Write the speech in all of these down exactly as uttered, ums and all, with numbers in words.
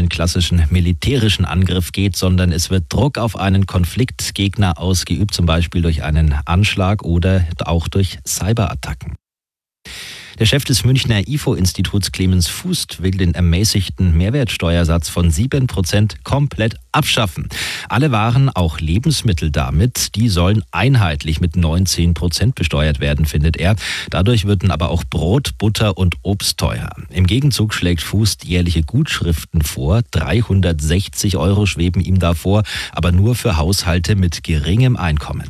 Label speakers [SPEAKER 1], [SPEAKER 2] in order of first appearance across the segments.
[SPEAKER 1] einen klassischen militärischen Angriff geht, sondern es wird Druck auf einen Konfliktgegner ausgeübt, zum Beispiel durch einen Anschlag oder auch durch Cyberattacken. Der Chef des Münchner I F O-Instituts Clemens Fußt will den ermäßigten Mehrwertsteuersatz von sieben Prozent komplett abschaffen. Alle Waren, auch Lebensmittel damit, die sollen einheitlich mit neunzehn Prozent besteuert werden, findet er. Dadurch würden aber auch Brot, Butter und Obst teuer. Im Gegenzug schlägt Fußt jährliche Gutschriften vor. dreihundertsechzig Euro schweben ihm da vor, aber nur für Haushalte mit geringem Einkommen.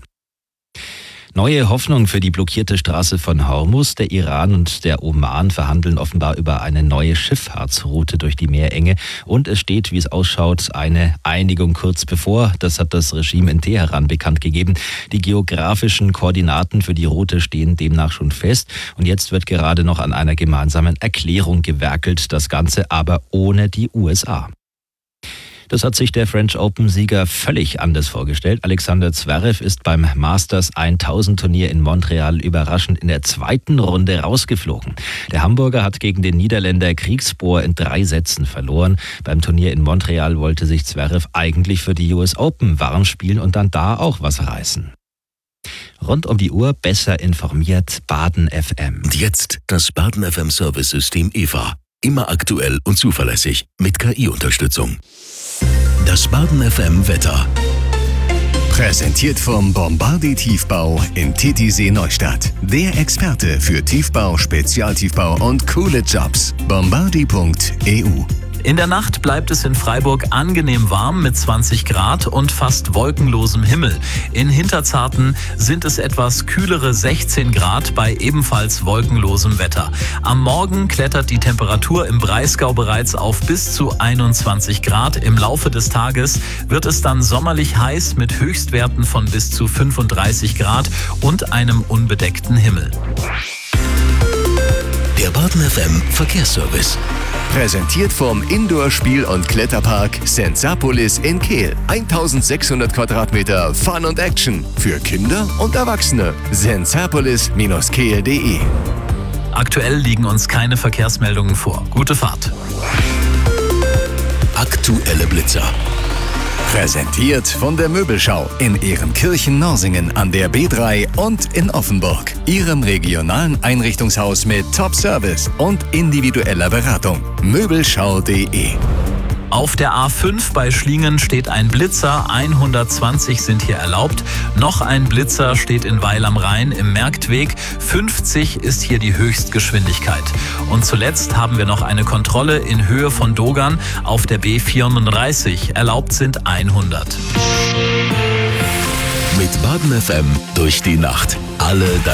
[SPEAKER 1] Neue Hoffnung für die blockierte Straße von Hormuz. Der Iran und der Oman verhandeln offenbar über eine neue Schifffahrtsroute durch die Meerenge. Und es steht, wie es ausschaut, eine Einigung kurz bevor. Das hat das Regime in Teheran bekannt gegeben. Die geografischen Koordinaten für die Route stehen demnach schon fest. Und jetzt wird gerade noch an einer gemeinsamen Erklärung gewerkelt. Das Ganze aber ohne die U S A. Das hat sich der French Open-Sieger völlig anders vorgestellt. Alexander Zverev ist beim Masters tausend Turnier in Montreal überraschend in der zweiten Runde rausgeflogen. Der Hamburger hat gegen den Niederländer Kriegsbohr in drei Sätzen verloren. Beim Turnier in Montreal wollte sich Zverev eigentlich für die U S Open warm spielen und dann da auch was reißen. Rund um die Uhr besser informiert Baden F M.
[SPEAKER 2] Und jetzt das Baden F M Service-System E V A. Immer aktuell und zuverlässig mit K I-Unterstützung. Das Baden F M Wetter. Präsentiert vom Bombardier Tiefbau in Titisee Neustadt. Der Experte für Tiefbau, Spezialtiefbau und coole Jobs. bombardier punkt e u.
[SPEAKER 3] In der Nacht bleibt es in Freiburg angenehm warm mit zwanzig Grad und fast wolkenlosem Himmel. In Hinterzarten sind es etwas kühlere sechzehn Grad bei ebenfalls wolkenlosem Wetter. Am Morgen klettert die Temperatur im Breisgau bereits auf bis zu einundzwanzig Grad. Im Laufe des Tages wird es dann sommerlich heiß mit Höchstwerten von bis zu fünfunddreißig Grad und einem unbedeckten Himmel.
[SPEAKER 2] Der Baden F M Verkehrsservice. Präsentiert vom Indoor-Spiel- und Kletterpark Sensapolis in Kehl. eintausendsechshundert Quadratmeter Fun und Action für Kinder und Erwachsene. sensapolis Bindestrich kehl punkt de.
[SPEAKER 3] Aktuell liegen uns keine Verkehrsmeldungen vor. Gute Fahrt.
[SPEAKER 2] Aktuelle Blitzer. Präsentiert von der Möbelschau in Ehrenkirchen-Norsingen an der B drei und in Offenburg. Ihrem regionalen Einrichtungshaus mit Top-Service und individueller Beratung. möbelschau punkt de.
[SPEAKER 3] Auf der A fünf bei Schlingen steht ein Blitzer, hundertzwanzig sind hier erlaubt. Noch ein Blitzer steht in Weil am Rhein im Märktweg, fünfzig ist hier die Höchstgeschwindigkeit. Und zuletzt haben wir noch eine Kontrolle in Höhe von Dogern auf der B vierunddreißig, erlaubt sind hundert.
[SPEAKER 2] Mit Baden F M durch die Nacht. Alle